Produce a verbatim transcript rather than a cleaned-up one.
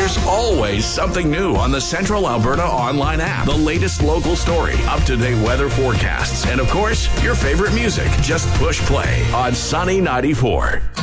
There's always something new on the Central Alberta online app. The latest local story, up-to-date weather forecasts, and of course, your favorite music. Just push play on Sunny ninety-four.